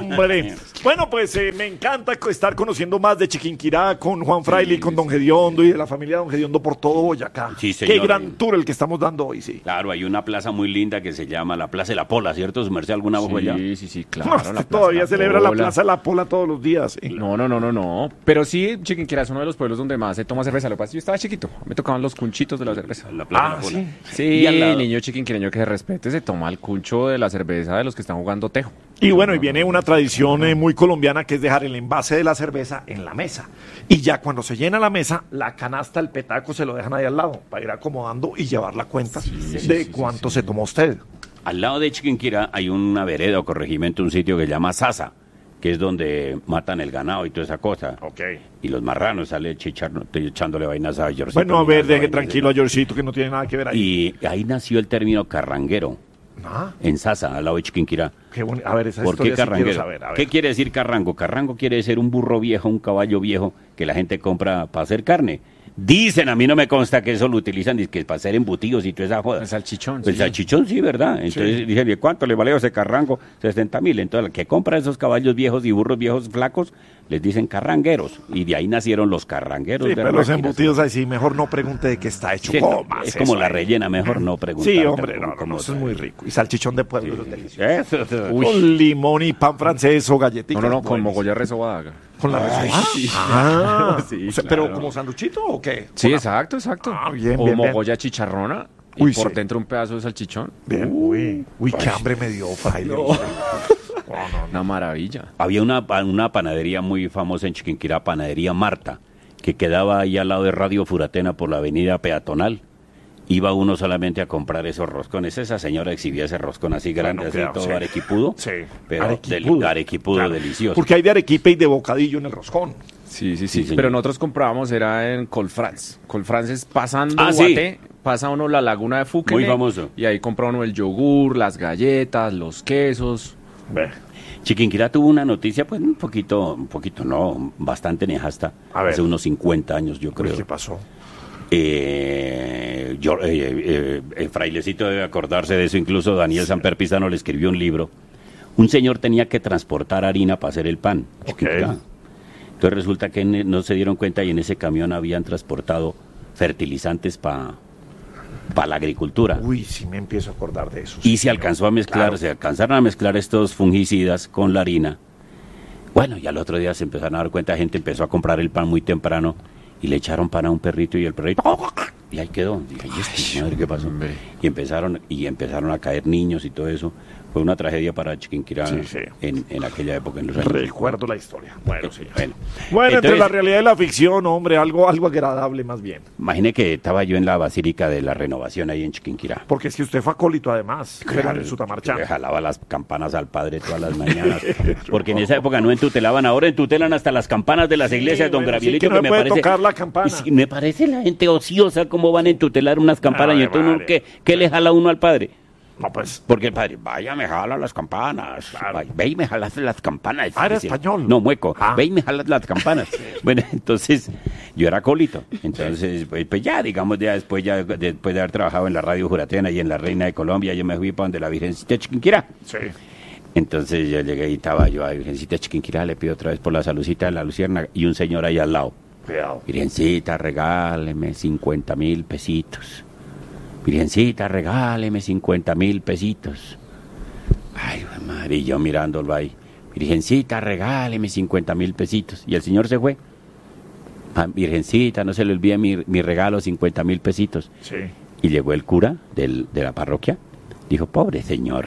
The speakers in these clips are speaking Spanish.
hombre. Bueno, pues me encanta estar conociendo más de Chiquinquirá con Juan Fraile y con Don Gediondo y de la familia Don Gediondo por todo Boyacá. Sí, señor. Qué gran tour el que estamos dando hoy, sí. Claro, hay una plaza muy linda que se llama la Plaza de la Pola, ¿cierto? ¿Su merced alguna vez fue allá? Sí, claro. Usted todavía celebra la Plaza de la Pola todos los días. ¿Sí? No. Pero sí, Chiquinquirá es uno de los pueblos donde más se toma cerveza. Lo que pasa es que yo estaba chiquito, me tocaban los cunchitos de la cerveza. La Plaza de la Pola. sí. Sí, Y al lado- niño chiquinquireño que se respete, se toma el cuncho de la cerveza de los que están jugando tejo. Y bueno, y viene una tradición muy colombiana que es dejar el envase de la cerveza en la mesa. Y ya cuando se llena la mesa, la canasta, el petaco se lo dejan ahí al lado para ir acomodando y llevar la cuenta de cuánto se tomó usted. Al lado de Chiquinquirá hay una vereda o corregimiento, un sitio que se llama Sasa, que es donde matan el ganado y toda esa cosa. Ok. Y los marranos sale echándole vainas a Georgito. Bueno, a ver, Vainas, deje vainas, tranquilo a Georgito que no tiene nada que ver ahí. Y ahí nació el término carranguero, Ah, en Sasa, al lado de Chiquinquirá. qué bonito. A ver, esa ¿Por qué historia sí quiero carranguero? saber. A ver. ¿Qué quiere decir carrango? Carrango quiere decir un burro viejo, un caballo viejo que la gente compra para hacer carne. Dicen, a mí no me consta que eso lo utilizan dizque para hacer embutidos y toda esa joda. El salchichón. El salchichón sí, ¿verdad? Entonces dije, ¿cuánto le vale ese carrango? 60.000. Entonces, el que compra esos caballos viejos y burros viejos flacos, les dicen carrangueros. Y de ahí nacieron los carrangueros. Sí, de pero los Ráquinas. embutidos ahí sí, mejor no pregunte de qué está hecho. Sí, Comas es como eso la ahí. rellena, mejor no preguntar. Sí, hombre, tampoco no, cómo eso es muy rico. Y salchichón de pueblo, eso es delicioso. Eso. Con limón y pan francés o galletitas. No, con buenísimo. mogolla resobada. Con la resopa. sí. Ah, Sí, o sea, pero claro. como sanduchito o qué? Sí, Con la- exacto. Ah, bien, o bien, bien. mogolla chicharrona y Uy, por sí. dentro un pedazo de salchichón. Bien, uy, qué hambre me dio, fraile. No. Una maravilla. Había una panadería muy famosa en Chiquinquirá, Panadería Marta, que quedaba ahí al lado de Radio Furatena por la avenida peatonal. Iba uno solamente a comprar esos roscones. Esa señora exhibía ese roscón así grande, así claro, todo sí. arequipudo. Sí, Pero arequipudo. arequipudo Claro. delicioso. Porque hay de arequipe y de bocadillo en el roscón. Sí, señor. Pero nosotros comprábamos, era en Colfrance. Colfrance es pasando Ah, sí. Guaté, pasa uno la laguna de Fúquene. Muy famoso. Y ahí compra uno el yogur, las galletas, los quesos. Chiquinquirá tuvo una noticia, pues un poquito no, bastante nefasta. A ver. Hace unos 50 años, yo creo. ¿Qué pasó? Frailecito debe acordarse de eso, incluso Daniel Samper Pizano le escribió un libro. Un señor tenía que transportar harina para hacer el pan. Ok. Entonces resulta que no se dieron cuenta y en ese camión habían transportado fertilizantes para la agricultura. Uy, sí me empiezo a acordar de eso. Y se alcanzó a mezclar, Claro. se alcanzaron a mezclar estos fungicidas con la harina. Bueno, y al otro día se empezaron a dar cuenta, la gente empezó a comprar el pan muy temprano y le echaron pan a un perrito y el perrito y ahí quedó. Dije, "¿Y este madre qué pasó?" hombre. Y empezaron a caer niños y todo eso. Fue una tragedia para Chiquinquirá Sí, sí. en aquella época, en los años. Recuerdo la historia. Bueno, sí. Bueno, Bueno, entre entonces, la realidad y la ficción, hombre, algo agradable más bien. imagine que estaba yo en la Basílica de la Renovación ahí en Chiquinquirá. Porque es que usted fue acólito además, pero en Sutamarchán. Le jalaba las campanas al padre todas las mañanas. Porque en esa época no entutelaban, ahora entutelan hasta las campanas de las iglesias, don bueno, sí, Gravielito, que no me puede parece. tocar la campana. Y sí, me parece la gente ociosa cómo van a entutelar unas campanas. Ave Y entonces, uno, María. ¿qué le jala uno al padre? No, pues, Porque el padre, vaya, me jala las campanas. Claro. Vaya, ve y me jalas las campanas. Ah, era Decía, español. No, mueco. Ah. Ve y me jalas las campanas. Bueno, entonces, yo era acólito. Entonces, pues ya, digamos, después de haber trabajado en la Radio Juratena y en la Reina de Colombia, yo me fui para donde la Virgencita de Chiquinquirá. sí. Entonces yo llegué y estaba yo a Virgencita de Chiquinquirá, le pido otra vez por la salucita de la Luciérnaga y un señor ahí al lado. Cuidado. Virgencita, regáleme 50.000 pesitos. Virgencita, regáleme 50.000 pesitos. Ay, madre, y yo mirándolo ahí. Virgencita, regáleme 50.000 pesitos. Y el señor se fue. Ah, Virgencita, no se le olvide mi regalo, 50.000 pesitos. Sí. Y llegó el cura de la parroquia. Dijo, pobre señor,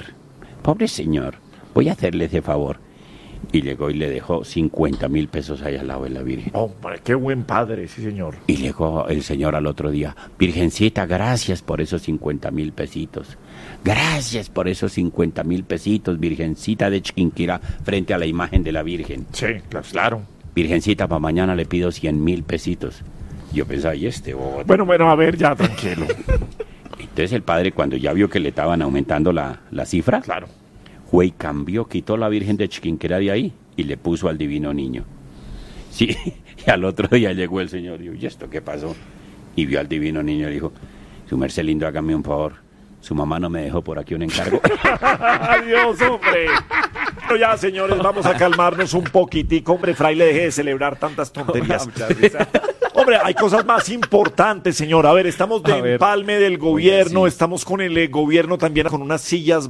voy a hacerle ese favor. Y llegó y le dejó 50.000 pesos ahí al lado de la Virgen. Hombre, qué buen padre, sí, señor. Y llegó el señor al otro día, Virgencita, gracias por esos 50.000 pesitos. Gracias por esos 50.000 pesitos, Virgencita de Chiquinquirá, frente a la imagen de la Virgen. Sí, claro. Virgencita, para mañana le pido 100.000 pesitos. Yo pensaba, ¿y este bobo? Bueno, a ver, ya, tranquilo. Entonces el padre, cuando ya vio que le estaban aumentando la cifra, Claro. fue y cambió, quitó la Virgen de Chiquinquirá de ahí y le puso al Divino Niño. Sí, y al otro día llegó el señor y dijo, ¿y esto qué pasó? Y vio al Divino Niño y dijo, su merced lindo, hágame un favor. Su mamá no me dejó por aquí un encargo. Adiós, hombre. Pero ya, señores, vamos a calmarnos un poquitico. Hombre, Fraile, deje de celebrar tantas tonterías. Hombre, hay cosas más importantes, señor. A ver, estamos de empalme del gobierno, Oiga, sí. estamos con el gobierno también con unas sillas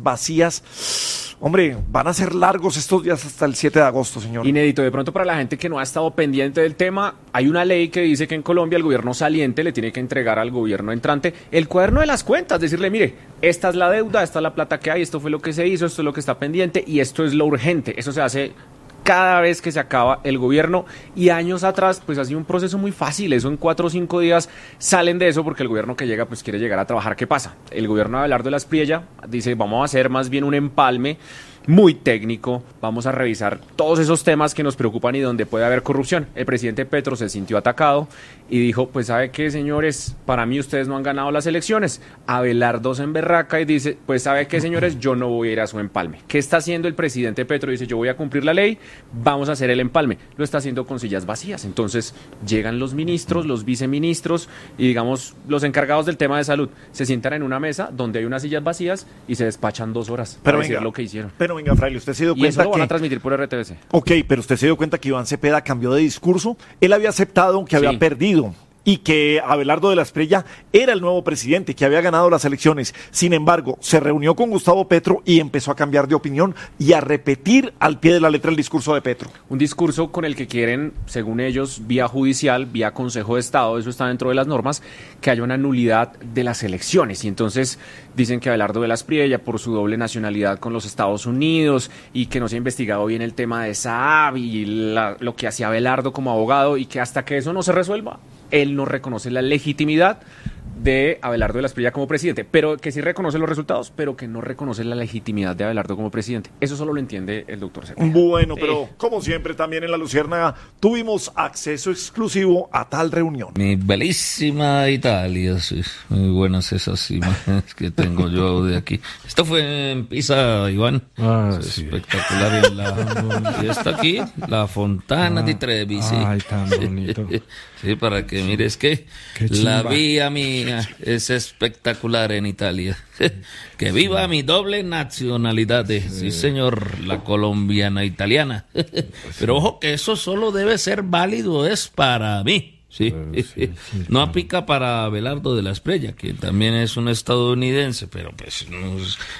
vacías. Hombre, van a ser largos estos días hasta el 7 de agosto, señor. Inédito, de pronto para la gente que no ha estado pendiente del tema, hay una ley que dice que en Colombia el gobierno saliente le tiene que entregar al gobierno entrante el cuaderno de las cuentas, decirle, mire, esta es la deuda, esta es la plata que hay, esto fue lo que se hizo, esto es lo que está pendiente y esto es lo urgente. Eso se hace cada vez que se acaba el gobierno y años atrás pues ha sido un proceso muy fácil, eso en 4 o 5 días salen de eso porque el gobierno que llega pues quiere llegar a trabajar. ¿Qué pasa? El gobierno de Abelardo de la Espriella dice vamos a hacer más bien un empalme muy técnico, vamos a revisar todos esos temas que nos preocupan y donde puede haber corrupción. El presidente Petro se sintió atacado y dijo, pues ¿sabe qué, señores? Para mí ustedes no han ganado las elecciones. Abelardo se emberraca y dice, pues ¿sabe qué, señores? Yo no voy a ir a su empalme. ¿Qué está haciendo el presidente Petro? Dice, yo voy a cumplir la ley, vamos a hacer el empalme. Lo está haciendo con sillas vacías. Entonces llegan los ministros, los viceministros y digamos los encargados del tema de salud. Se sientan en una mesa donde hay unas sillas vacías y se despachan 2 horas para decir lo que hicieron. Pero venga, Fraile, usted se dio Y cuenta eso lo van que... a transmitir por RTBC. Ok, pero usted se dio cuenta que Iván Cepeda cambió de discurso. Él había aceptado que había Sí. perdido y que Abelardo de la Espriella era el nuevo presidente, que había ganado las elecciones. Sin embargo, se reunió con Gustavo Petro y empezó a cambiar de opinión y a repetir al pie de la letra el discurso de Petro. Un discurso con el que quieren, según ellos, vía judicial, vía Consejo de Estado, eso está dentro de las normas, que haya una nulidad de las elecciones. Y entonces dicen que Abelardo de la Espriella, por su doble nacionalidad con los Estados Unidos y que no se ha investigado bien el tema de Saab y lo que hacía Abelardo como abogado y que hasta que eso no se resuelva, él no reconoce la legitimidad de Abelardo de la Espriella como presidente, pero que sí reconoce los resultados, pero que no reconoce la legitimidad de Abelardo como presidente. Eso solo lo entiende el doctor Cepeda. Bueno, pero como siempre también en La Luciérnaga tuvimos acceso exclusivo a tal reunión. Mi bellísima Italia, sí. Muy buenas esas imágenes que tengo yo de aquí. Esto fue en Pisa, Iván. Es espectacular. Y está aquí, la Fontana di Trevi, sí. Ay, tan bonito. Sí, para que mires que Qué la chimba. vía mía es espectacular en Italia. Que viva mi doble nacionalidad, sí señor, la colombiana italiana. Pero ojo que eso solo debe ser válido es para mí. Sí. No aplica para Abelardo de la Espriella, que también es un estadounidense, pero pues no,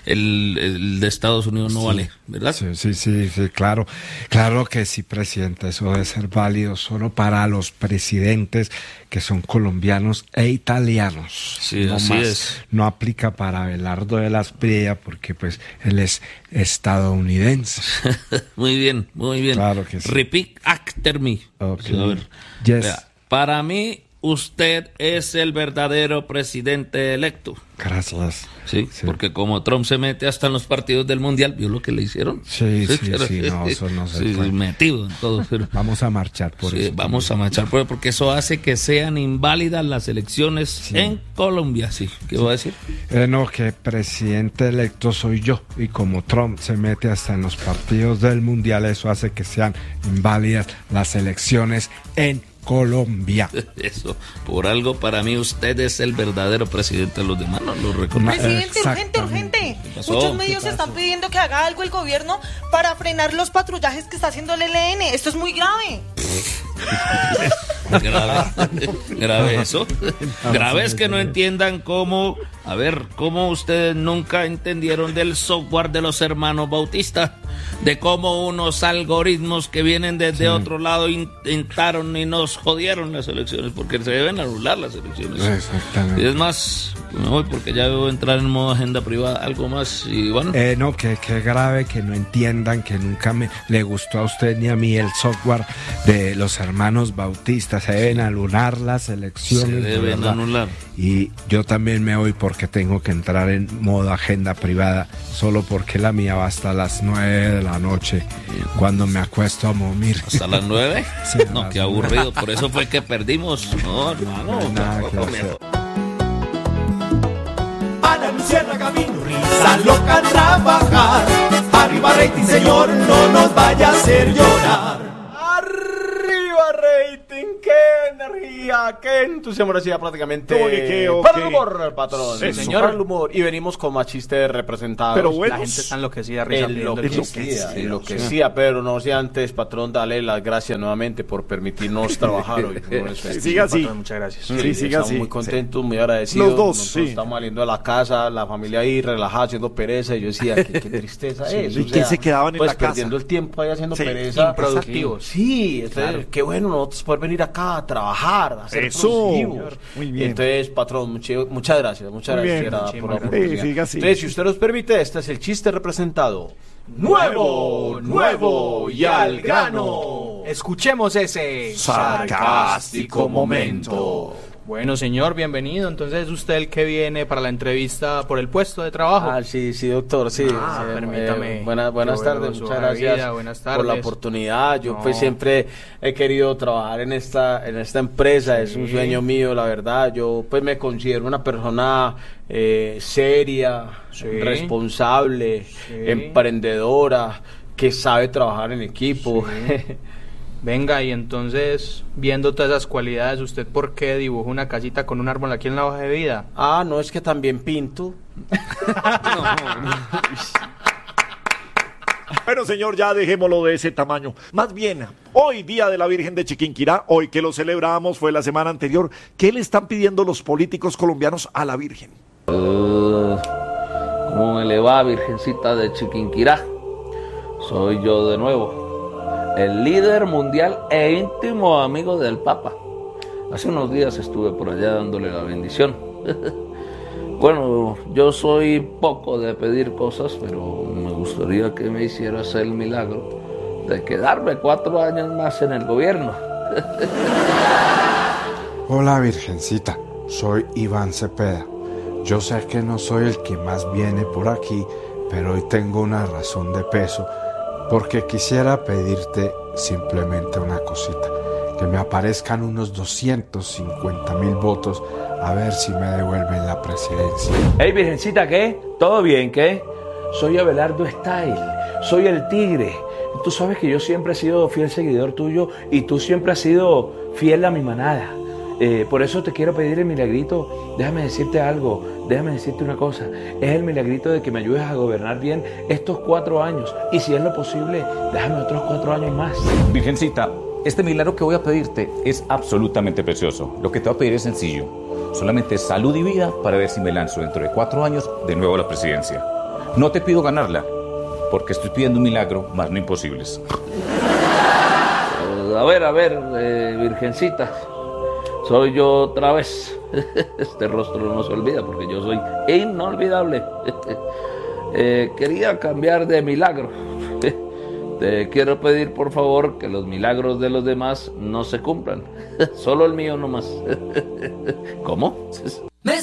el de Estados Unidos no vale, ¿verdad? Sí, claro. Claro que sí, presidente. Eso debe ser válido solo para los presidentes que son colombianos e italianos. Sí, No así más. es. No aplica para Abelardo de la Espriella porque pues él es estadounidense. Muy bien, muy bien. Claro que sí. Repeat after me. Ok. A ver. Yes. Vea, para mí, usted es el verdadero presidente electo. Gracias. Sí, Sí. porque como Trump se mete hasta en los partidos del mundial, ¿vio lo que le hicieron? Sí, no, eso no se Sí, puede. metido en todo. Pero, Vamos a marchar por sí, eso. vamos a marchar por porque eso hace que sean inválidas las elecciones en Colombia. Sí, ¿qué va a decir? No, que presidente electo soy yo. Y como Trump se mete hasta en los partidos del mundial, eso hace que sean inválidas las elecciones en Colombia. Eso, por algo para mí usted es el verdadero presidente, los demás no lo reconocen. Presidente, urgente, Exactamente. urgente. ¿Qué pasó? Muchos medios están pidiendo que haga algo el gobierno para frenar los patrullajes que está haciendo el ELN. Esto es muy grave. Grave eso. Grave es que no entiendan cómo, a ver, cómo ustedes nunca entendieron del software de los hermanos Bautista, de cómo unos algoritmos que vienen desde otro lado intentaron y nos jodieron las elecciones, porque se deben anular las elecciones. Exactamente. Y es más, me voy porque ya debo entrar en modo agenda privada, algo más, y bueno. No, que grave que no entiendan que nunca le gustó a usted ni a mí el software de los hermanos Bautista. Se deben anular las elecciones. Se de deben verdad. anular. Y yo también me voy porque tengo que entrar en modo agenda privada, solo porque la mía va hasta las 9 de la noche, cuando me acuesto a dormir. ¿Hasta las 9? Sí, a No, las qué 9. aburrido, por eso fue que perdimos. No, hermano. No hay nada que no, hacer. A la Luciérnaga vino risa loca a trabajar. Arriba rating, señor, no nos vaya a hacer llorar. ¡Arriba, rating! ¡Qué energía! Oiga, qué entusiasmo decía prácticamente. Ok. Para el humor, patrón. Sí, señor. Para el humor. Y venimos con más chistes representados. Pero buenos. La gente está enloquecida risa pidiendo el chiste. Enloquecida, pero no sé antes, patrón, dale las gracias nuevamente por permitirnos trabajar hoy. Siga así. Patrón, muchas gracias. Sí, siga estamos así. muy contentos, muy agradecidos. Los dos, Nosotros sí. estamos saliendo de la casa, la familia ahí relajada, haciendo pereza. Y yo decía, qué tristeza es. ¿Y qué se quedaban en pues la casa? perdiendo el tiempo ahí haciendo Sí, pereza. improductivos. Sí, entonces, qué bueno nosotros poder venir acá a trabajar, a ser Eso. productivos. Muy bien. Entonces, patrón, muchas gracias. Muchas Muy gracias bien. por la Muchísimas oportunidad. Sí, siga así. Entonces, si usted nos permite, este es el chiste representado. Nuevo y al grano. Escuchemos ese Sarcástico momento. Bueno, señor, bienvenido. Entonces, ¿es usted el que viene para la entrevista por el puesto de trabajo? Sí, doctor, sí. Permítame. Buenas Yo tardes, veo su muchas hoja de gracias vida, buenas por la tardes. oportunidad. Yo No. pues siempre he querido trabajar en esta empresa, es un sueño mío, la verdad. Yo pues me considero una persona seria, Sí. responsable, emprendedora, que sabe trabajar en equipo. Sí. Venga, y entonces, viendo todas esas cualidades, ¿usted por qué dibujó una casita con un árbol aquí en la hoja de vida? No, es que también pinto. Bueno, señor, ya dejémoslo de ese tamaño. Más bien, hoy, Día de la Virgen de Chiquinquirá, hoy que lo celebramos, fue la semana anterior, ¿qué le están pidiendo los políticos colombianos a la Virgen? ¿Cómo me le va, Virgencita de Chiquinquirá? Soy yo de nuevo, el líder mundial e íntimo amigo del Papa. Hace unos días estuve por allá dándole la bendición. Bueno, yo soy poco de pedir cosas, pero me gustaría que me hicieras el milagro de quedarme 4 años más en el gobierno. Hola Virgencita, soy Iván Cepeda. Yo sé que no soy el que más viene por aquí, pero hoy tengo una razón de peso, porque quisiera pedirte simplemente una cosita, que me aparezcan unos 250,000 votos, a ver si me devuelven la presidencia. Hey, Virgencita, ¿qué? ¿Todo bien, qué? Soy Abelardo Style, soy el tigre. Tú sabes que yo siempre he sido fiel seguidor tuyo y tú siempre has sido fiel a mi manada. Por eso te quiero pedir el milagrito. Déjame decirte algo, déjame decirte una cosa. Es el milagrito de que me ayudes a gobernar bien estos 4 años. Y si es lo posible, déjame otros 4 años más. Virgencita, este milagro que voy a pedirte es absolutamente precioso. Lo que te voy a pedir es sencillo. Solamente salud y vida para ver si me lanzo dentro de 4 años de nuevo a la presidencia. No te pido ganarla, porque estoy pidiendo un milagro, más no imposibles. A ver, Virgencita, soy yo otra vez. Este rostro no se olvida porque yo soy inolvidable. Quería cambiar de milagro. Te quiero pedir por favor que los milagros de los demás no se cumplan. Solo el mío nomás. ¿Cómo?